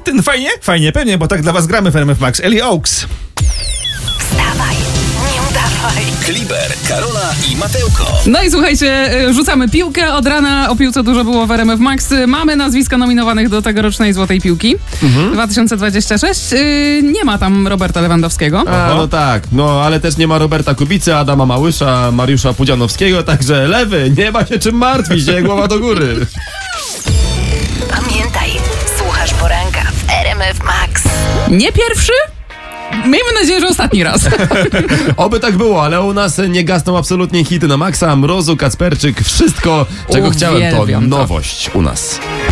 Fajnie? Fajnie, pewnie, bo tak dla was gramy w RMF Max. Ellie Oaks. Wstawaj, nie udawaj. Kliber, Karola i Mateuko. No i słuchajcie, rzucamy piłkę. Od rana o piłce dużo było w RMF Max. Mamy nazwiska nominowanych do tegorocznej Złotej Piłki 2026. Nie ma tam Roberta Lewandowskiego. No tak, no ale też nie ma Roberta Kubicy, Adama Małysza, Mariusza Pudzianowskiego, także lewy, nie ma się czym martwić, nie, głowa do góry. Pamiętaj, słuchasz poranka w RMF Max. Nie pierwszy? Miejmy nadzieję, że ostatni raz. Oby tak było, ale u nas nie gasną absolutnie hity na maksa. Mrozu, Kacperczyk, wszystko, czego chciałem, to Uwielbiam to. nowość u nas.